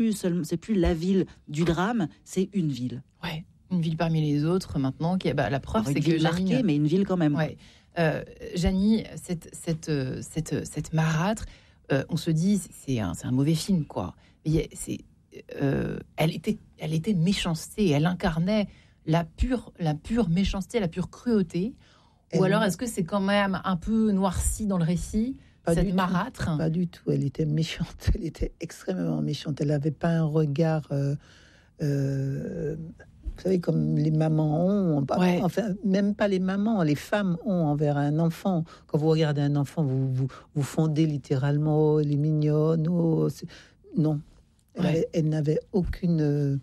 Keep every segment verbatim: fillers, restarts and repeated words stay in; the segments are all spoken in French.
Seul, c'est plus la ville du drame, c'est une ville. Ouais, une ville parmi les autres maintenant. Qui, bah, la preuve, Alors, c'est une que ville marquée, Janine, mais une ville quand même. Ouais, euh, Janie, cette cette cette cette marâtre, euh, on se dit c'est un c'est un mauvais film quoi. Mais c'est euh, elle était elle était méchanceté, elle incarnait la pure la pure méchanceté, la pure cruauté. Ou elle, alors est-ce que c'est quand même un peu noirci dans le récit? Pas cette du marâtre tout, Pas du tout. Elle était méchante. Elle était extrêmement méchante. Elle n'avait pas un regard, euh, euh, vous savez, comme les mamans ont. Ouais. Enfin, même pas les mamans, les femmes ont envers un enfant. Quand vous regardez un enfant, vous vous, vous fondez littéralement. Oh, elle est mignonne. Oh, c'est... Non. Elle, ouais. avait, elle n'avait aucune. Euh,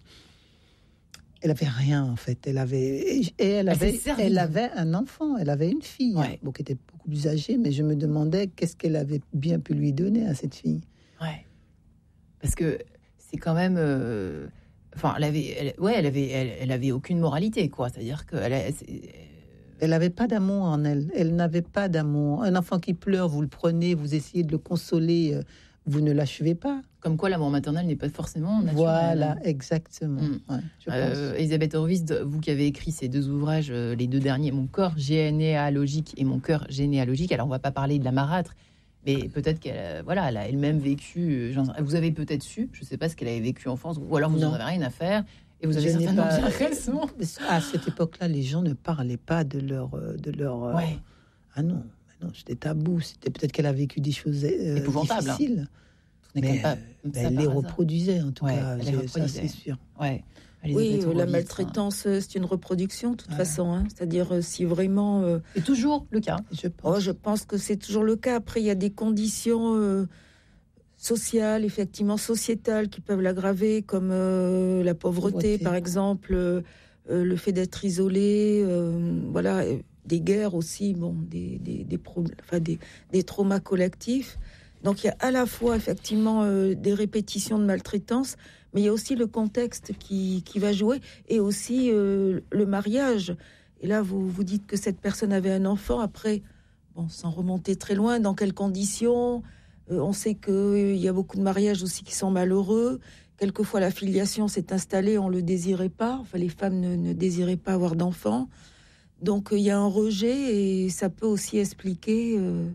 elle avait rien en fait. Elle avait et elle avait elle, elle avait un enfant. Elle avait une fille, ouais. hein, bon, qui était beaucoup plus âgée, mais je me demandais qu'est-ce qu'elle avait bien pu lui donner à cette fille. Ouais. Parce que c'est quand même. Euh... Enfin, elle avait, elle, ouais, elle avait, elle, elle avait aucune moralité, quoi. C'est-à-dire qu'elle, elle, elle avait pas d'amour en elle. Elle n'avait pas d'amour. Un enfant qui pleure, vous le prenez, vous essayez de le consoler. Vous ne l'achevez pas. Comme quoi, l'amour maternel n'est pas forcément naturel. Voilà, exactement. Mmh. Ouais, je euh, pense. Elisabeth Horowitz, vous qui avez écrit ces deux ouvrages, euh, les deux derniers, Mon corps généalogique et Mon cœur généalogique. Alors, on ne va pas parler de la marâtre, mais peut-être qu'elle, voilà, elle a elle-même vécu. Genre, vous avez peut-être su, je ne sais pas ce qu'elle avait vécu en France, ou alors vous n'en avez rien à faire. Et vous avez je certainement pas... bien raison. À cette époque-là, les gens ne parlaient pas de leur, de leur. Ouais. Euh... Ah non. Non, c'était tabou. C'était peut-être qu'elle a vécu des choses euh, épouvantables, difficiles. Hein. Mais pas, euh, ben, elle les reproduisait, en tout ouais, cas. Elle les ça, c'est sûr. Ouais. Oui, la maltraitance, hein. C'est une reproduction, de toute ouais. façon. Hein. C'est-à-dire, si vraiment... Euh... C'est toujours le cas. Je pense. Oh, je pense que c'est toujours le cas. Après, il y a des conditions euh, sociales, effectivement, sociétales, qui peuvent l'aggraver, comme euh, la pauvreté, pauvreté, par exemple, euh, le fait d'être isolé, euh, voilà... des guerres aussi, bon, des, des, des, problèmes, enfin des, des traumas collectifs. Donc, il y a à la fois, effectivement, euh, des répétitions de maltraitance, mais il y a aussi le contexte qui, qui va jouer, et aussi euh, le mariage. Et là, vous, vous dites que cette personne avait un enfant. Après, bon, sans remonter très loin, dans quelles conditions euh, on sait qu'il y a beaucoup de mariages aussi qui sont malheureux. Quelquefois, la filiation s'est installée, on ne le désirait pas. Enfin, les femmes ne, ne désiraient pas avoir d'enfants. Donc, il y a un rejet et ça peut aussi expliquer euh,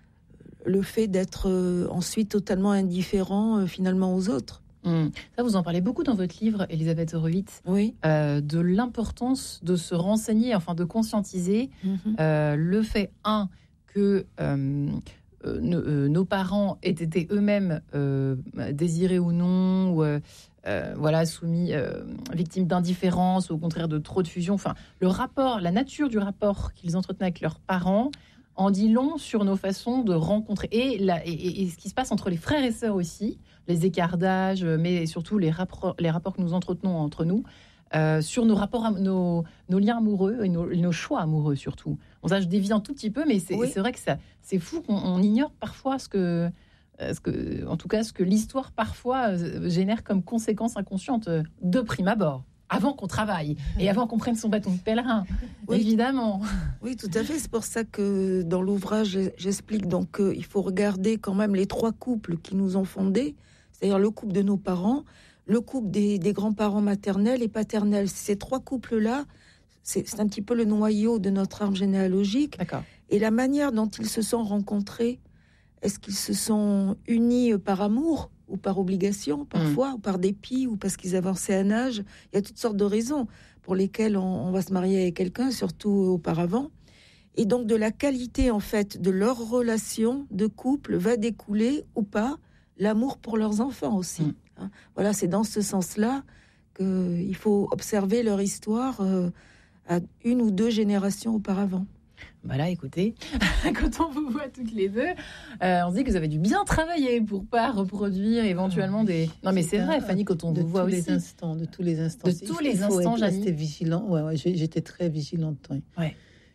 le fait d'être euh, ensuite totalement indifférent euh, finalement aux autres. Mmh. Ça, vous en parlez beaucoup dans votre livre, Elisabeth Horowitz, oui. euh, de l'importance de se renseigner, enfin de conscientiser mmh. euh, le fait, un, que euh, euh, nos, euh, nos parents aient été eux-mêmes euh, désirés ou non, ou... Euh, Euh, voilà, soumis, euh, victimes d'indifférence, ou au contraire de trop de fusion. Enfin, le rapport, la nature du rapport qu'ils entretenaient avec leurs parents en dit long sur nos façons de rencontrer. Et, la, et, et ce qui se passe entre les frères et sœurs aussi, les écarts d'âge, mais surtout les rapports, les rapports que nous entretenons entre nous, euh, sur nos rapports, nos, nos liens amoureux et nos, nos choix amoureux surtout. Bon, ça, je dévie un tout petit peu, mais c'est, oui. c'est vrai que ça, c'est fou qu'on on ignore parfois ce que... Ce que, en tout cas, ce que l'histoire parfois génère comme conséquence inconsciente de prime abord, avant qu'on travaille et avant qu'on prenne son bâton de pèlerin, oui. évidemment. Oui, tout à fait. C'est pour ça que dans l'ouvrage, j'explique donc qu'il faut regarder quand même les trois couples qui nous ont fondés, c'est-à-dire le couple de nos parents, le couple des, des grands-parents maternels et paternels. Ces trois couples-là, c'est, c'est un petit peu le noyau de notre arbre généalogique. D'accord. Et la manière dont ils se sont rencontrés, est-ce qu'ils se sont unis par amour ou par obligation, parfois, mmh. ou par dépit, ou parce qu'ils avançaient un âge? Il y a toutes sortes de raisons pour lesquelles on, on va se marier avec quelqu'un, surtout auparavant. Et donc, de la qualité, en fait, de leur relation de couple va découler, ou pas, l'amour pour leurs enfants aussi. Mmh. Hein, voilà, c'est dans ce sens-là qu'il faut observer leur histoire euh, à une ou deux générations auparavant. Bah là, écoutez, quand on vous voit toutes les deux, euh, on se dit que vous avez dû bien travailler pour pas reproduire éventuellement des. Non, mais c'est, c'est vrai, Fanny, quand on vous voit tous aussi. Les instants, de tous les instants. De tous les instants, Janie. J'étais vigilante. Ouais, ouais, j'étais très vigilante. Oui. Ouais.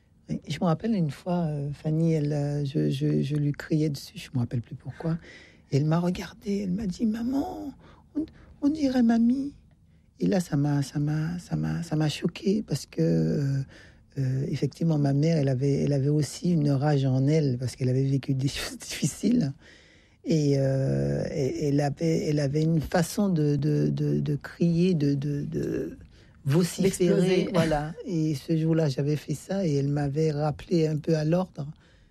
Je me rappelle une fois, euh, Fanny, elle, je, je, je lui criais dessus. Je me rappelle plus pourquoi. Et elle m'a regardée. Elle m'a dit, maman, on, on dirait mamie. Et là, ça m'a, ça m'a, ça m'a, ça m'a choquée parce que. Euh, Euh, effectivement, ma mère, elle avait, elle avait aussi une rage en elle parce qu'elle avait vécu des choses difficiles. Et, euh, et elle, avait, elle avait une façon de, de, de, de crier, de, de, de vociférer. Voilà. Et ce jour-là, j'avais fait ça et elle m'avait rappelé un peu à l'ordre.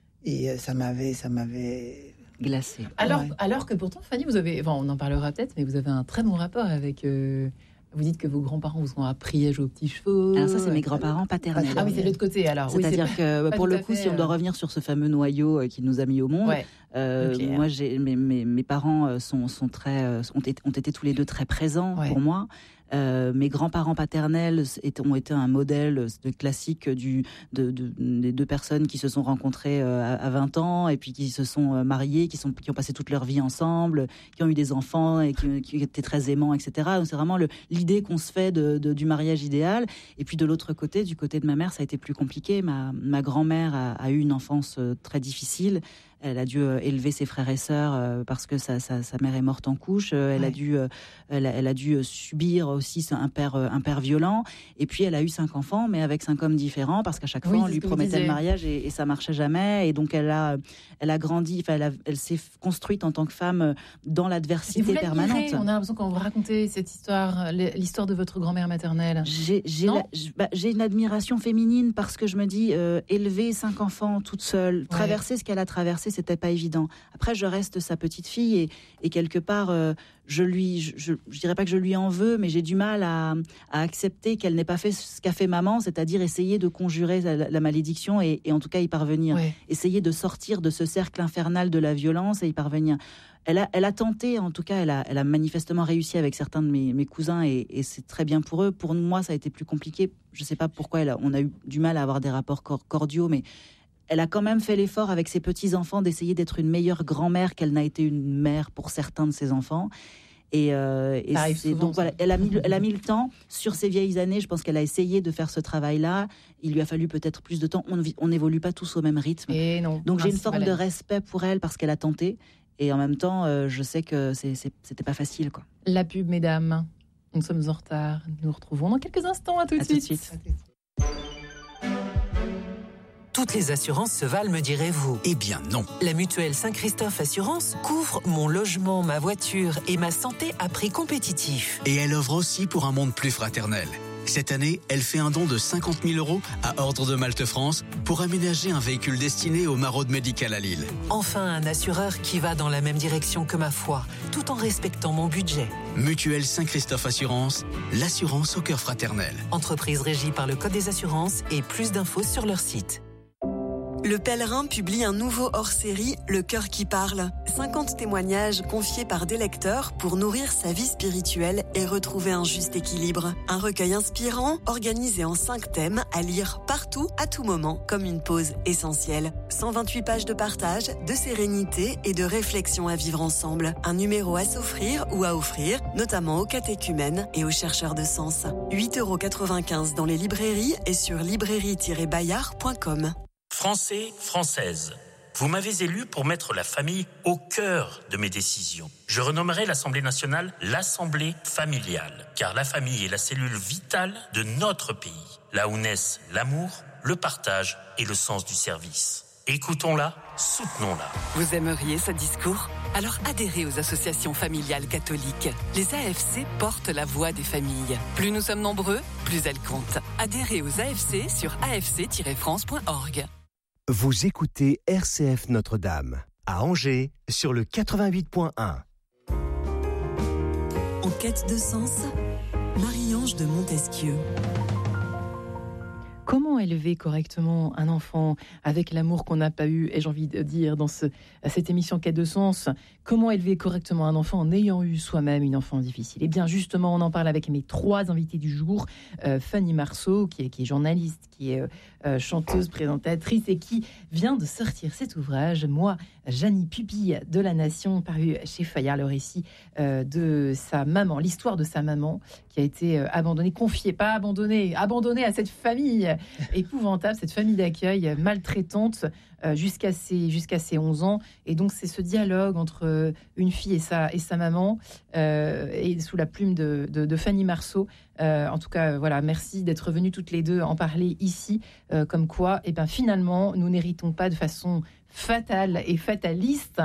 Et ça m'avait... Ça m'avait... glacé. Alors, ouais. alors que pourtant, Fanny, vous avez... Enfin, on en parlera peut-être, mais vous avez un très bon rapport avec... Euh... Vous dites que vos grands-parents vous ont appris à jouer aux petits chevaux. Alors ça, c'est mes grands-parents paternels. Ah oui, c'est de l'autre côté, alors. C'est-à-dire oui, que, pas pour le à coup, fait, si on doit euh... revenir sur ce fameux noyau qui nous a mis au monde, ouais. euh, moi, j'ai, mes, mes, mes parents sont, sont très, ont, été, ont été tous les deux très présents ouais. pour moi. Euh, mes grands-parents paternels ont été un modèle de classique du, de, de, des deux personnes qui se sont rencontrées à vingt ans et puis qui se sont mariées, qui, sont, qui ont passé toute leur vie ensemble, qui ont eu des enfants et qui, qui étaient très aimants, et cetera. Donc c'est vraiment le, l'idée qu'on se fait de, de, du mariage idéal. Et puis de l'autre côté, du côté de ma mère, ça a été plus compliqué. Ma, ma grand-mère a, a eu une enfance très difficile. Elle a dû euh, élever ses frères et sœurs euh, parce que sa, sa, sa mère est morte en couche. Euh, elle, ouais. a dû, euh, elle, a, elle a dû subir aussi un père, euh, un père violent. Et puis, elle a eu cinq enfants, mais avec cinq hommes différents parce qu'à chaque fois, oui, on lui promettait le mariage et, et ça marchait jamais. Et donc, elle a, elle a grandi, enfin, elle, a, elle s'est construite en tant que femme dans l'adversité permanente. On a l'impression quand vous racontez cette histoire, l'histoire de votre grand-mère maternelle. J'ai, j'ai, la, bah, j'ai une admiration féminine parce que je me dis, euh, élever cinq enfants toute seule, ouais. traverser ce qu'elle a traversé, c'était pas évident. Après, je reste sa petite fille et, et quelque part, euh, je lui, je, je, je dirais pas que je lui en veux, mais j'ai du mal à, à accepter qu'elle n'ait pas fait ce qu'a fait maman, c'est-à-dire essayer de conjurer la, la malédiction et, et en tout cas y parvenir. Ouais. Essayer de sortir de ce cercle infernal de la violence et y parvenir. Elle a, elle a tenté, en tout cas, elle a, elle a manifestement réussi avec certains de mes, mes cousins et, et c'est très bien pour eux. Pour moi, ça a été plus compliqué. Je sais pas pourquoi elle a, on a eu du mal à avoir des rapports cordiaux, mais elle a quand même fait l'effort avec ses petits-enfants d'essayer d'être une meilleure grand-mère qu'elle n'a été une mère pour certains de ses enfants. Et, euh, et c'est, souvent, donc voilà, elle a, mis, elle a mis le temps sur ses vieilles années. Je pense qu'elle a essayé de faire ce travail-là. Il lui a fallu peut-être plus de temps. On n'évolue pas tous au même rythme. Et non, donc j'ai une forme de respect pour elle parce qu'elle a tenté. Et en même temps, euh, je sais que c'est, c'est, c'était pas facile, quoi. La pub, mesdames. Nous sommes en retard. Nous nous retrouvons dans quelques instants. À tout de suite. suite. Toutes les assurances se valent, me direz-vous. Eh bien non. La mutuelle Saint-Christophe Assurance couvre mon logement, ma voiture et ma santé à prix compétitif. Et elle offre aussi pour un monde plus fraternel. Cette année, elle fait un don de cinquante mille euros à Ordre de Malte France pour aménager un véhicule destiné au maraude médical à Lille. Enfin, un assureur qui va dans la même direction que ma foi, tout en respectant mon budget. Mutuelle Saint-Christophe Assurance, l'assurance au cœur fraternel. Entreprise régie par le Code des assurances et plus d'infos sur leur site. Le Pèlerin publie un nouveau hors-série, Le Cœur qui parle. cinquante témoignages confiés par des lecteurs pour nourrir sa vie spirituelle et retrouver un juste équilibre. Un recueil inspirant, organisé en cinq thèmes, à lire partout, à tout moment, comme une pause essentielle. cent vingt-huit pages de partage, de sérénité et de réflexion à vivre ensemble. Un numéro à s'offrir ou à offrir, notamment aux catéchumènes et aux chercheurs de sens. huit euros quatre-vingt-quinze dans les librairies et sur librairie tiret bayard point com. Français, Françaises, vous m'avez élu pour mettre la famille au cœur de mes décisions. Je renommerai l'Assemblée nationale l'Assemblée familiale, car la famille est la cellule vitale de notre pays, là où naissent l'amour, le partage et le sens du service. Écoutons-la, soutenons-la. Vous aimeriez ce discours ? Alors adhérez aux associations familiales catholiques. Les A F C portent la voix des familles. Plus nous sommes nombreux, plus elles comptent. Adhérez aux A F C sur a f c tiret france point org. Vous écoutez R C F Notre-Dame, à Angers, sur le quatre-vingt-huit point un. En quête de sens, Marie-Ange de Montesquieu. Comment élever correctement un enfant avec l'amour qu'on n'a pas eu, et j'ai envie de dire dans ce, cette émission Quête de sens, comment élever correctement un enfant en ayant eu soi-même une enfance difficile? Et bien justement, on en parle avec mes trois invités du jour. Euh, Fanny Marceau, qui est, qui est journaliste, qui est euh, chanteuse, présentatrice et qui vient de sortir cet ouvrage. Moi, Janie, pupille de la Nation, paru chez Fayard, le récit euh, de sa maman, l'histoire de sa maman qui a été euh, abandonnée, confiée, pas abandonnée, abandonnée à cette famille épouvantable, cette famille d'accueil maltraitante euh, jusqu'à ses, jusqu'à ses onze ans. Et donc, c'est ce dialogue entre euh, une fille et sa, et sa maman, euh, et sous la plume de, de, de Fanny Marceau. Euh, en tout cas, euh, voilà, merci d'être venues toutes les deux en parler ici, euh, comme quoi, eh ben, finalement, nous n'héritons pas de façon fatale et fataliste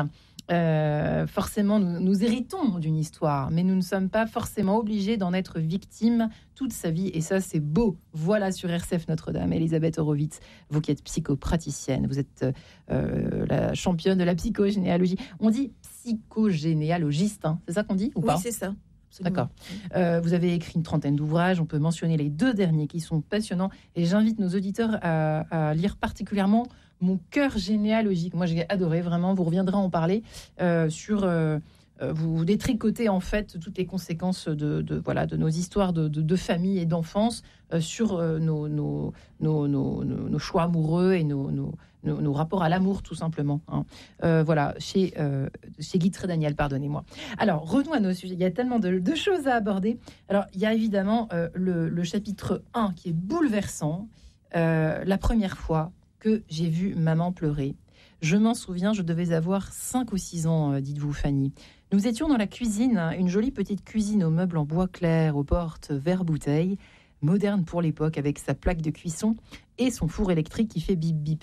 Euh, forcément, nous, nous héritons d'une histoire, mais nous ne sommes pas forcément obligés d'en être victimes toute sa vie. Et ça, c'est beau. Voilà sur R C F Notre-Dame, Elisabeth Horowitz, vous qui êtes psychopraticienne, vous êtes euh, la championne de la psychogénéalogie. On dit psychogénéalogiste, hein, c'est ça qu'on dit ou oui, pas? Oui, c'est ça. Absolument. D'accord. Euh, vous avez écrit une trentaine d'ouvrages. On peut mentionner les deux derniers qui sont passionnants. Et j'invite nos auditeurs à, à lire particulièrement Mon cœur généalogique. Moi, j'ai adoré, vraiment. Vous reviendrez en parler euh, sur... Euh, vous détricotez en fait toutes les conséquences de, de, voilà, de nos histoires de, de, de famille et d'enfance euh, sur euh, nos, nos, nos, nos, nos choix amoureux et nos, nos, nos, nos rapports à l'amour, tout simplement. Hein. Euh, voilà, chez, euh, chez Guy Trédaniel, pardonnez-moi. Alors, revenons à nos sujets. Il y a tellement de, de choses à aborder. Alors, il y a évidemment euh, le, le chapitre un qui est bouleversant. Euh, la première fois que j'ai vu maman pleurer. Je m'en souviens, je devais avoir cinq ou six ans, euh, dites-vous, Fanny. Nous étions dans la cuisine, une jolie petite cuisine aux meubles en bois clair, aux portes verre-bouteille, moderne pour l'époque, avec sa plaque de cuisson et son four électrique qui fait bip-bip.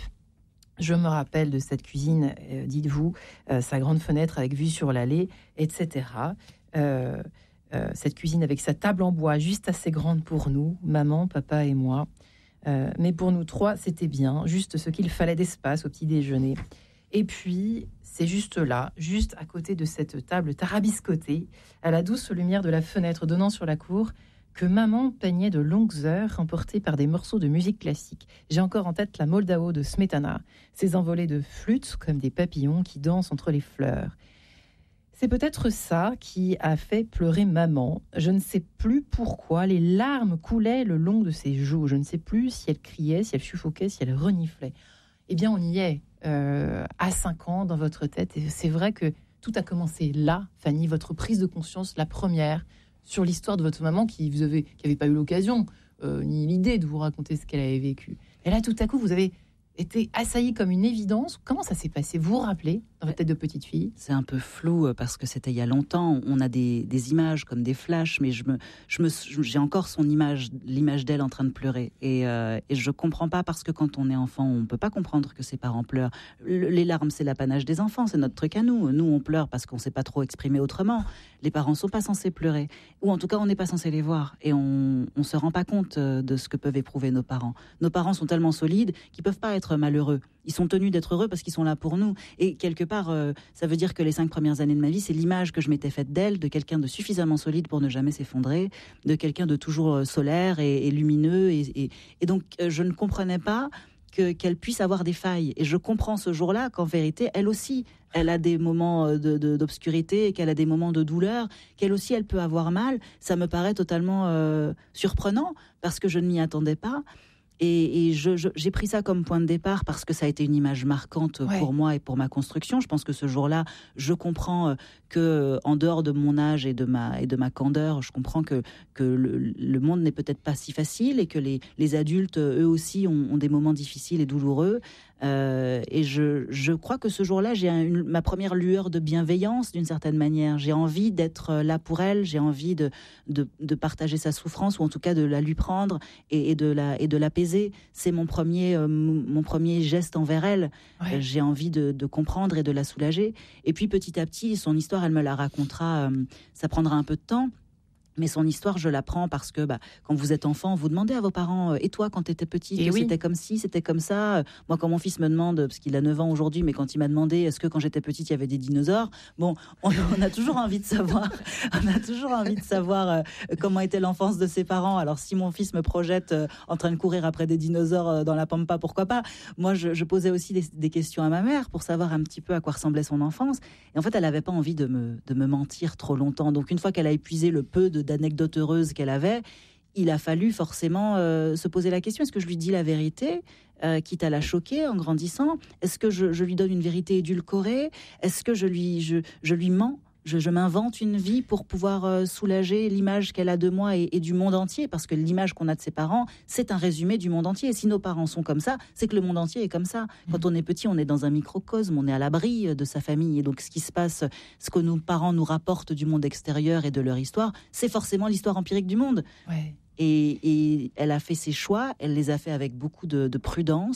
Je me rappelle de cette cuisine, euh, dites-vous, euh, sa grande fenêtre avec vue sur l'allée, et cetera. Euh, euh, cette cuisine avec sa table en bois juste assez grande pour nous, maman, papa et moi. Euh, mais pour nous trois, c'était bien, juste ce qu'il fallait d'espace au petit déjeuner. Et puis, c'est juste là, juste à côté de cette table tarabiscotée, à la douce lumière de la fenêtre donnant sur la cour, que maman peignait de longues heures, emportée par des morceaux de musique classique. J'ai encore en tête la Moldao de Smetana, ces envolées de flûtes comme des papillons qui dansent entre les fleurs. C'est peut-être ça qui a fait pleurer maman. Je ne sais plus pourquoi. Les larmes coulaient le long de ses joues. Je ne sais plus si elle criait, si elle suffoquait, si elle reniflait. Eh bien, on y est, euh, à cinq ans, dans votre tête. Et c'est vrai que tout a commencé là, Fanny, votre prise de conscience, la première, sur l'histoire de votre maman qui vous avait, qui n'avait pas eu l'occasion, euh, ni l'idée de vous raconter ce qu'elle avait vécu. Et là, tout à coup, vous avez été assaillie comme une évidence. Comment ça s'est passé? Vous vous rappelez, dans votre tête de petite fille? C'est un peu flou parce que c'était il y a longtemps. On a des, des images comme des flashs, mais je me, je me, j'ai encore son image, l'image d'elle en train de pleurer. Et, euh, et je comprends pas parce que quand on est enfant, on peut pas comprendre que ses parents pleurent. Le, les larmes, c'est l'apanage des enfants, c'est notre truc à nous. Nous, on pleure parce qu'on sait pas trop exprimer autrement. Les parents sont pas censés pleurer, ou en tout cas, on n'est pas censé les voir. Et on, on se rend pas compte de ce que peuvent éprouver nos parents. Nos parents sont tellement solides qu'ils peuvent pas être malheureux. Ils sont tenus d'être heureux parce qu'ils sont là pour nous. Et quelque part, euh, ça veut dire que les cinq premières années de ma vie, c'est l'image que je m'étais faite d'elle, de quelqu'un de suffisamment solide pour ne jamais s'effondrer, de quelqu'un de toujours solaire et, et lumineux. Et, et, et donc, euh, je ne comprenais pas que, qu'elle puisse avoir des failles. Et je comprends ce jour-là qu'en vérité, elle aussi, elle a des moments de, de, d'obscurité, et qu'elle a des moments de douleur, qu'elle aussi, elle peut avoir mal. Ça me paraît totalement euh, surprenant parce que je ne m'y attendais pas. Et, et je, je, j'ai pris ça comme point de départ parce que ça a été une image marquante ouais. pour moi et pour ma construction. Je pense que ce jour-là, je comprends que, en dehors de mon âge et de ma, et de ma candeur, je comprends que, que le, le monde n'est peut-être pas si facile et que les, les adultes, eux aussi, ont, ont des moments difficiles et douloureux. Euh, et je, je crois que ce jour-là, j'ai une, ma première lueur de bienveillance d'une certaine manière. J'ai envie d'être là pour elle, j'ai envie de, de, de partager sa souffrance ou en tout cas de la lui prendre et, et, de, la, et de l'apaiser. C'est mon premier, euh, mon premier geste envers elle. Ouais. Euh, j'ai envie de, de comprendre et de la soulager. Et puis petit à petit, son histoire, elle me la racontera. Euh, ça prendra un peu de temps. Mais son histoire, je l'apprends parce que bah, quand vous êtes enfant, vous demandez à vos parents, et toi, quand tu étais petite, et oui. c'était comme ci, c'était comme ça. Moi, quand mon fils me demande, parce qu'il a neuf ans aujourd'hui, mais quand il m'a demandé, est-ce que quand j'étais petite, il y avait des dinosaures? Bon, on, on a toujours envie de savoir, on a toujours envie de savoir euh, comment était l'enfance de ses parents. Alors, si mon fils me projette euh, en train de courir après des dinosaures euh, dans la pampa, pourquoi pas? Moi, je, je posais aussi des, des questions à ma mère pour savoir un petit peu à quoi ressemblait son enfance. Et en fait, elle n'avait pas envie de me, de me mentir trop longtemps. Donc, une fois qu'elle a épuisé le peu de d'anecdotes heureuses qu'elle avait, il a fallu forcément euh, se poser la question, est-ce que je lui dis la vérité, euh, quitte à la choquer en grandissant? Est-ce que je, je lui donne une vérité édulcorée? Est-ce que je lui, je, je lui mens? Je, je m'invente une vie pour pouvoir euh, soulager l'image qu'elle a de moi et, et du monde entier, parce que l'image qu'on a de ses parents, c'est un résumé du monde entier. Et si nos parents sont comme ça, c'est que le monde entier est comme ça. Quand on est petit, on est dans un microcosme, on est à l'abri de sa famille. Et donc, ce qui se passe, ce que nos parents nous rapportent du monde extérieur et de leur histoire, c'est forcément l'histoire empirique du monde. Ouais. Et, et elle a fait ses choix, elle les a fait avec beaucoup de, de prudence,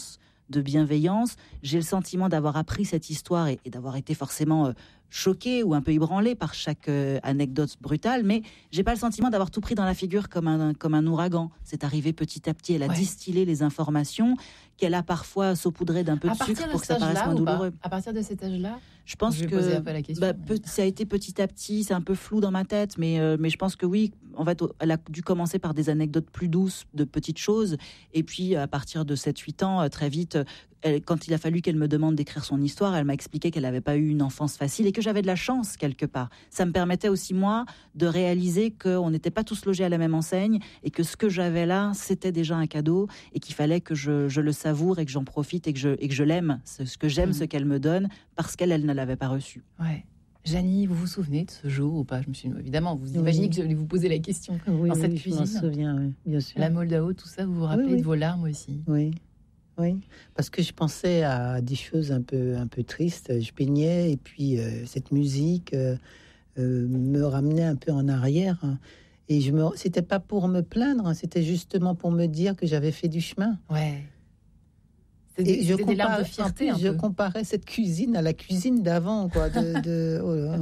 de bienveillance. J'ai le sentiment d'avoir appris cette histoire et, et d'avoir été forcément euh, choquée ou un peu ébranlée par chaque euh, anecdote brutale, mais j'ai pas le sentiment d'avoir tout pris dans la figure comme un, comme un ouragan. C'est arrivé petit à petit. Elle a ouais. distillé les informations qu'elle a parfois saupoudré d'un peu de sucre pour que ça paraisse moins douloureux. À partir de cet âge-là, je pense je que un peu la question, bah, mais... peu, ça a été petit à petit, c'est un peu flou dans ma tête, mais, euh, mais je pense que oui, en fait, elle a dû commencer par des anecdotes plus douces, de petites choses, et puis à partir de sept huit ans, très vite, elle, quand il a fallu qu'elle me demande d'écrire son histoire, elle m'a expliqué qu'elle n'avait pas eu une enfance facile et que j'avais de la chance quelque part. Ça me permettait aussi, moi, de réaliser qu'on n'était pas tous logés à la même enseigne et que ce que j'avais là, c'était déjà un cadeau et qu'il fallait que je, je le savoure et que j'en profite et que je, et que je l'aime, ce, ce que j'aime, mmh. ce qu'elle me donne, parce qu'elle, elle ne l'avait pas reçu. Ouais. Janie, vous vous souvenez de ce jour ou pas? Je me suis évidemment, vous oui. imaginez que j'allais vous poser la question oui, dans oui, cette oui, cuisine. Je m'en souviens, oui, bien sûr. La Moldao, tout ça, vous vous rappelez oui, oui. de vos larmes aussi? Oui, oui, parce que je pensais à des choses un peu, un peu tristes. Je peignais et puis euh, cette musique euh, euh, me ramenait un peu en arrière. Et je me, c'était pas pour me plaindre, c'était justement pour me dire que j'avais fait du chemin. Ouais. Et je comparais, de fierté, plus, je comparais cette cuisine à la cuisine d'avant, quoi. De, de, oh là.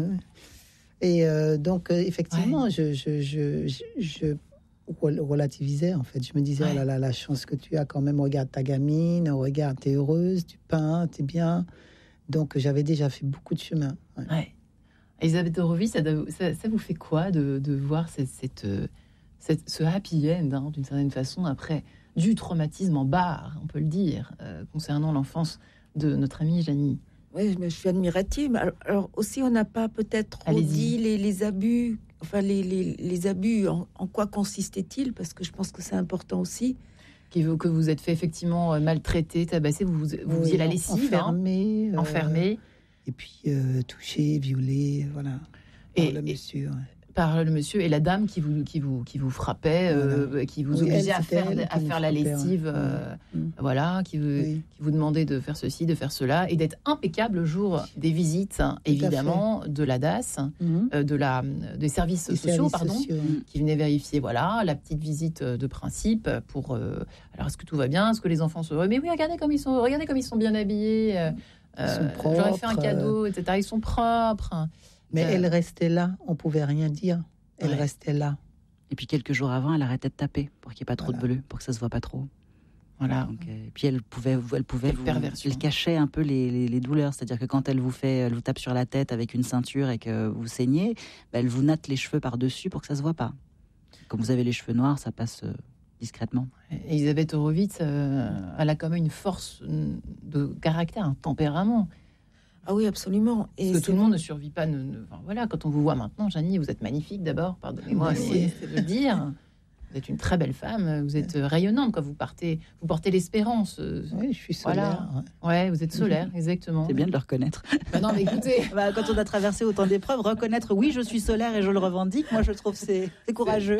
Et euh, donc, euh, effectivement, ouais. je, je, je, je, je relativisais, en fait. Je me disais, ouais. oh là là, la chance que tu as quand même, regarde ta gamine, regarde, t'es heureuse, tu peins, t'es bien. Donc, j'avais déjà fait beaucoup de chemin. Ouais. Ouais. Elisabeth Horowitz, ça, ça, ça vous fait quoi de, de voir cette, cette, cette, ce happy end, hein, d'une certaine façon, après du traumatisme en barre, on peut le dire, euh, concernant l'enfance de notre amie Janie? Oui, mais je suis admirative. Alors, alors aussi, on n'a pas peut-être trop dit les, les abus, enfin les, les, les abus, en, en quoi consistaient-ils? Parce que je pense que c'est important aussi. Qui veut que vous êtes fait effectivement maltraiter, tabasser, vous, vous, vous faisiez oui, la lessive, enfermé, hein, euh, enfermé. Et puis euh, touché, violé, voilà. Et le monsieur. Ouais. Par le monsieur et la dame qui vous qui vous qui vous frappait, voilà. euh, qui vous oui, obligeait à faire à faire la lessive, euh, oui. voilà, qui vous oui. qui vous demandait de faire ceci, de faire cela, et d'être impeccable le jour des visites, hein, évidemment, de la D A S, mm-hmm. euh, de la des services des sociaux, services pardon, sociaux. qui venaient vérifier, voilà, la petite visite de principe pour. Euh, alors est-ce que tout va bien, est-ce que les enfants sont heureux? Mais oui, regardez comme ils sont, regardez comme ils sont bien habillés. Euh, euh, J'aurais fait un cadeau, et cetera. Ils sont propres. Mais euh, elle restait là, on pouvait rien dire. Elle ouais. restait là. Et puis quelques jours avant, elle arrêtait de taper pour qu'il n'y ait pas trop voilà. de bleu, pour que ça se voit pas trop. Voilà. Donc, et puis elle pouvait, elle pouvait, vous, elle cachait un peu les, les, les douleurs, c'est-à-dire que quand elle vous fait, elle vous tape sur la tête avec une ceinture et que vous saignez, bah, elle vous natte les cheveux par dessus pour que ça se voit pas. Comme vous avez les cheveux noirs, ça passe euh, discrètement. Elisabeth Horowitz, euh, elle a quand même une force de caractère, un tempérament. Ah oui, absolument. Et Parce que tout le monde ne survit pas. Ne, ne, enfin, voilà, quand on vous voit maintenant, Janie, vous êtes magnifique d'abord, pardonnez-moi oui. c'est de le dire. Vous êtes une très belle femme, vous êtes rayonnante, quoi. Vous partez, vous portez l'espérance. Oui, je suis solaire. Voilà. Ouais, vous êtes solaire, exactement. C'est bien de le reconnaître. Bah non, mais écoutez, bah, quand on a traversé autant d'épreuves, reconnaître oui, je suis solaire et je le revendique. Moi, je trouve c'est, c'est courageux.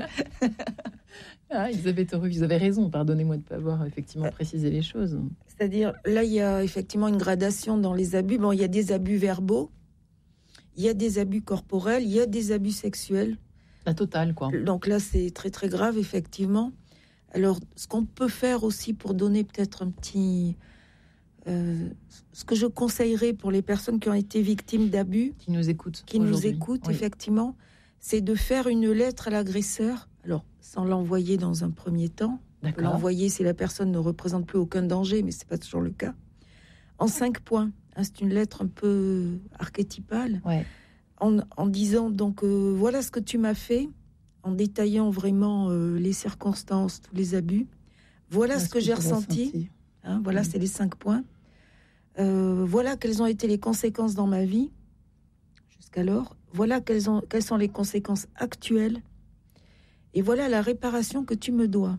Ah, Elisabeth Horowitz, vous avez raison. Pardonnez-moi de ne pas avoir effectivement précisé les choses. C'est-à-dire, là, il y a effectivement une gradation dans les abus. Bon, il y a des abus verbaux, il y a des abus corporels, il y a des abus sexuels. La totale, quoi. Donc là, c'est très, très grave, effectivement. Alors, ce qu'on peut faire aussi pour donner peut-être un petit... Euh, ce que je conseillerais pour les personnes qui ont été victimes d'abus... Qui nous écoutent. Qui nous écoutent, oui. Effectivement, c'est de faire une lettre à l'agresseur. Alors, sans l'envoyer dans un premier temps. D'accord. L'envoyer si la personne ne représente plus aucun danger, mais c'est pas toujours le cas. En cinq points. Hein, c'est une lettre un peu archétypale. Ouais. En, en disant, donc, euh, voilà ce que tu m'as fait, en détaillant vraiment euh, les circonstances, tous les abus. Voilà ce que, que j'ai ressenti. ressenti. Hein, voilà, mmh. c'est les cinq points. Euh, voilà quelles ont été les conséquences dans ma vie, jusqu'alors. Voilà quelles, ont, quelles sont les conséquences actuelles. Et voilà la réparation que tu me dois.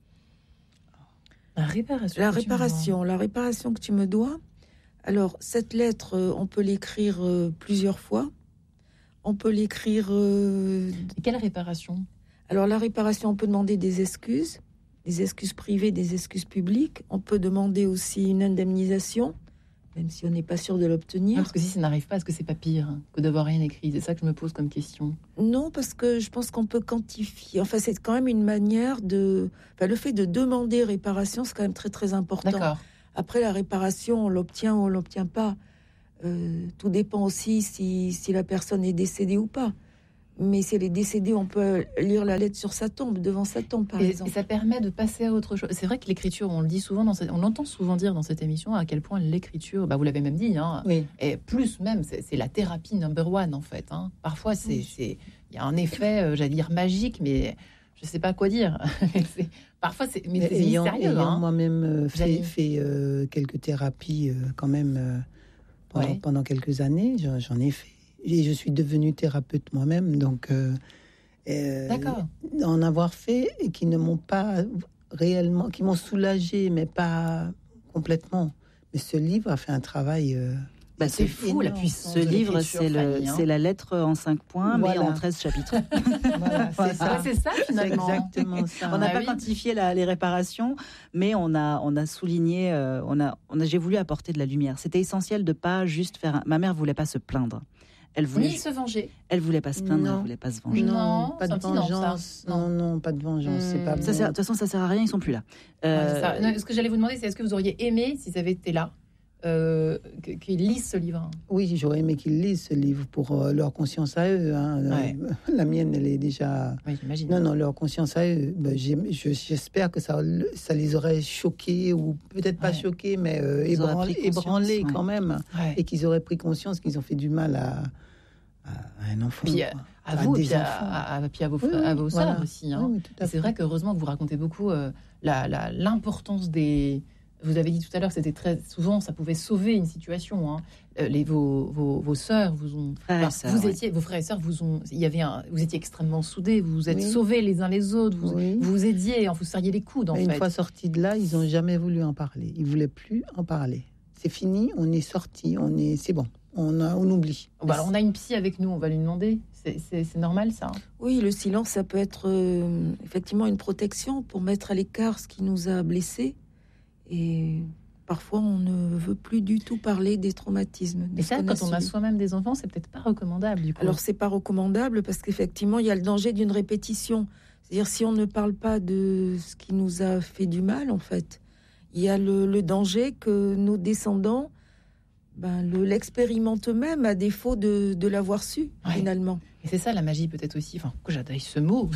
La réparation. La réparation, la réparation que tu me dois. Alors, cette lettre, euh, on peut l'écrire euh, plusieurs fois. On peut l'écrire... Euh... Et quelle réparation? Alors, la réparation, on peut demander des excuses, des excuses privées, des excuses publiques. On peut demander aussi une indemnisation, même si on n'est pas sûr de l'obtenir. Ah, parce que si ça n'arrive pas, est-ce que c'est pas pire hein, que d'avoir rien écrit? C'est ça que je me pose comme question. Non, parce que je pense qu'on peut quantifier. Enfin, c'est quand même une manière de... Enfin, le fait de demander réparation, c'est quand même très, très important. D'accord. Après, la réparation, on l'obtient ou on l'obtient pas. Euh, tout dépend aussi si, si la personne est décédée ou pas. Mais si elle est décédée, on peut lire la lettre sur sa tombe, devant sa tombe, par et, exemple. Et ça permet de passer à autre chose. C'est vrai que l'écriture, on le dit souvent, dans cette, on l'entend souvent dire dans cette émission, à quel point l'écriture, bah vous l'avez même dit, hein, oui. et plus même, c'est, c'est la thérapie number one, en fait. Hein. Parfois, c'est, oui. c'est, il y a un effet, euh, j'allais dire magique, mais je ne sais pas quoi dire. c'est, parfois, c'est, mais c'est ayant, mystérieux. Ayant hein. moi-même euh, fait, fait euh, quelques thérapies, euh, quand même, euh, pendant, ouais. pendant quelques années, j'en, j'en ai fait. Et je suis devenue thérapeute moi-même, donc euh, euh, en avoir fait et qui ne m'ont pas réellement, qui m'ont soulagée, mais pas complètement. Mais ce livre a fait un travail. Euh, bah, c'est fou énorme. La puissance. Ce livre, c'est, le, Fanny, hein. c'est la lettre en cinq points, voilà. mais en treize chapitres. Voilà, c'est, ça. Ah, c'est ça finalement. C'est exactement ça. On n'a ah, pas oui. quantifié la, les réparations, mais on a, on a souligné, euh, on a, on a, j'ai voulu apporter de la lumière. C'était essentiel de pas juste faire. Un... Ma mère voulait pas se plaindre. Elle voulait ni se venger. Elle voulait pas se plaindre, non. elle voulait pas se venger. Non, non pas de vengeance. Non. non, non, pas de vengeance. Mmh. C'est pas. Ça sert, de toute façon, ça sert à rien. Ils sont plus là. Euh... Ouais, ça. Non, ce que j'allais vous demander, c'est est-ce que vous auriez aimé, s'ils avaient été là, euh, qu'ils lisent ce livre? Oui, j'aurais aimé qu'ils lisent ce livre pour euh, leur conscience à eux. Hein. Ouais. La mienne, elle est déjà. Oui, j'imagine. Non, non, leur conscience à eux. Ben, j'espère que ça, ça les aurait choqués ou peut-être pas ouais. choqués, mais euh, ébranlés, ébranlés ouais. quand même, ouais. et qu'ils auraient pris conscience qu'ils ont fait du mal à. à un enfant, puis, à, à vous, puis à, à, à, puis à vos frères, oui, à vos voilà. sœurs aussi. Hein. Oui, oui, c'est vrai qu'heureusement que vous racontez beaucoup euh, la, la, l'importance des. Vous avez dit tout à l'heure que c'était très souvent, ça pouvait sauver une situation. Hein. Les vos, vos, vos sœurs vous ont, frères enfin, sœurs, vous ouais. étiez, vos frères et sœurs vous ont, il y avait un, vous étiez extrêmement soudés, vous vous êtes oui. sauvés les uns les autres, vous oui. vous, vous aidiez, vous serriez les coudes en Mais fait. Une fois sortis de là, ils n'ont jamais voulu en parler. Ils voulaient plus en parler. C'est fini, on est sorti, on est, c'est bon. On, a, on oublie. Bah alors on a une psy avec nous, on va lui demander. C'est, c'est, c'est normal ça? Oui, le silence, ça peut être euh, effectivement une protection pour mettre à l'écart ce qui nous a blessés. Et parfois, on ne veut plus du tout parler des traumatismes. Et ça, quand on a soi-même des enfants, c'est peut-être pas recommandable du coup. Alors c'est pas recommandable parce qu'effectivement, il y a le danger d'une répétition. C'est-à-dire si on ne parle pas de ce qui nous a fait du mal, en fait, il y a le, le danger que nos descendants Ben, le, l'expérimente eux-mêmes à défaut de, de l'avoir su, ouais. finalement. Et c'est ça la magie peut-être aussi, enfin, que j'adore ce mot,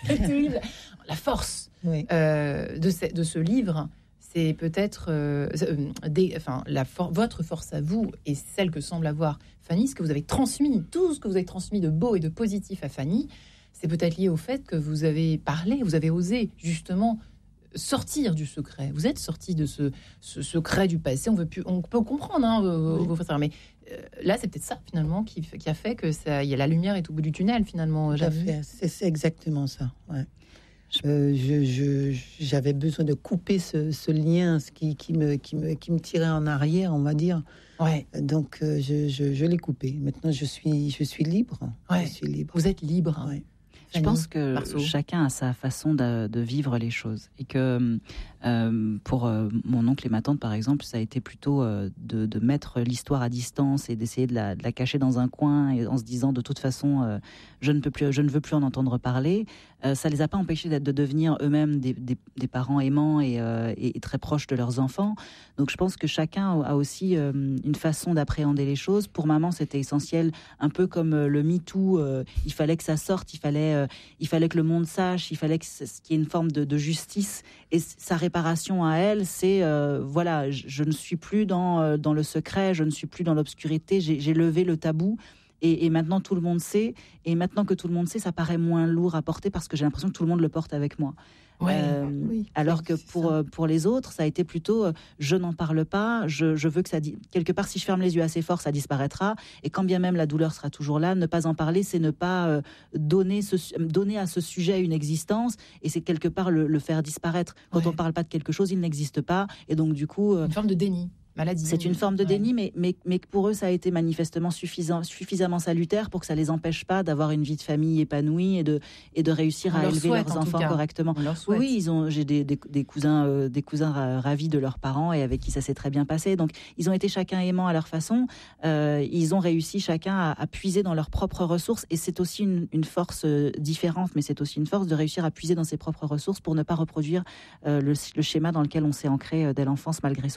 la force oui. euh, de, ce, de ce livre, c'est peut-être euh, des, enfin, la for- votre force à vous et celle que semble avoir Fanny, ce que vous avez transmis, tout ce que vous avez transmis de beau et de positif à Fanny, c'est peut-être lié au fait que vous avez parlé, vous avez osé justement sortir du secret. Vous êtes sorti de ce, ce secret du passé. On veut plus, on peut comprendre, hein, vos, oui. vos frères, mais euh, là, c'est peut-être ça finalement qui, qui a fait que ça, y a la lumière est au bout du tunnel finalement. Fait, c'est, c'est exactement ça. Ouais. Euh, je, je, j'avais besoin de couper ce, ce lien, ce qui, qui me, qui me, qui me tirait en arrière, on va dire. Ouais. Donc, euh, je, je, je l'ai coupé. Maintenant, je suis, je suis libre. Ouais. Je suis libre. Vous êtes libre. Ouais. Je pense que Marceau. Chacun a sa façon de, de vivre les choses et que euh, pour euh, mon oncle et ma tante par exemple, ça a été plutôt euh, de, de mettre l'histoire à distance et d'essayer de la, de la cacher dans un coin et en se disant de toute façon euh, je ne peux plus, je ne veux plus en entendre parler. Euh, ça les a pas empêchés de devenir eux-mêmes des, des, des parents aimants et, euh, et, et très proches de leurs enfants. Donc je pense que chacun a aussi euh, une façon d'appréhender les choses. Pour maman, c'était essentiel, un peu comme euh, le MeToo. Euh, il fallait que ça sorte, il fallait, euh, il fallait que le monde sache, il fallait que qu'il y ait une forme de, de justice. Et sa réparation à elle, c'est euh, voilà, je, je ne suis plus dans euh, dans le secret, je ne suis plus dans l'obscurité. J'ai, j'ai levé le tabou. Et, et maintenant, tout le monde sait. Et maintenant que tout le monde sait, ça paraît moins lourd à porter parce que j'ai l'impression que tout le monde le porte avec moi. Ouais, euh, oui, alors que pour, euh, pour les autres, ça a été plutôt euh, je n'en parle pas, je, je veux que ça... Di- quelque part, si je ferme les yeux assez fort, ça disparaîtra. Et quand bien même la douleur sera toujours là, ne pas en parler, c'est ne pas euh, donner, ce, donner à ce sujet une existence. Et c'est quelque part le, le faire disparaître. Quand ouais. on ne parle pas de quelque chose, il n'existe pas. Et donc, du coup... Euh, une forme de déni. Maladie. C'est une forme de déni, ouais. mais, mais, mais pour eux, ça a été manifestement suffisant, suffisamment salutaire pour que ça ne les empêche pas d'avoir une vie de famille épanouie et de, et de réussir on à leur élever souhaite, leurs enfants correctement. Oui, ils ont, j'ai des, des, des cousins, euh, des cousins ravis de leurs parents et avec qui ça s'est très bien passé. Donc, ils ont été chacun aimants à leur façon. Euh, ils ont réussi chacun à, à puiser dans leurs propres ressources. Et c'est aussi une, une force différente, mais c'est aussi une force de réussir à puiser dans ses propres ressources pour ne pas reproduire euh, le, le schéma dans lequel on s'est ancré dès l'enfance malgré soi.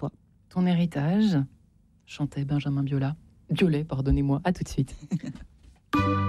ton héritage, chantait Benjamin Biolay. Biolay, pardonnez-moi. À tout de suite.